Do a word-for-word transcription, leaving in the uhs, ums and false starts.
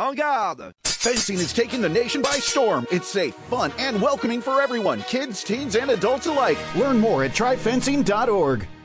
En garde! Fencing is taking the nation by storm. It's safe, fun, and welcoming for everyone, kids, teens, and adults alike. Learn more at try fencing dot org.